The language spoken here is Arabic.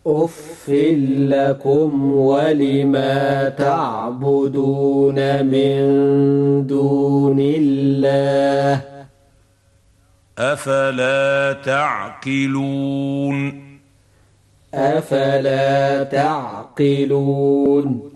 أف لكم ولما تعبدون من دون الله أفلا تعقلون أفلا تعقلون